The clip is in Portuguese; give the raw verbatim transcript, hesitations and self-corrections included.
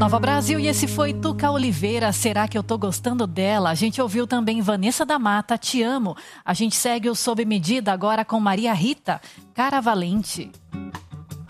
Nova Brasil, e esse foi Tuca Oliveira, Será que eu tô gostando dela? A gente ouviu também Vanessa da Mata, Te Amo. A gente segue o Sob Medida agora com Maria Rita, Cara Valente.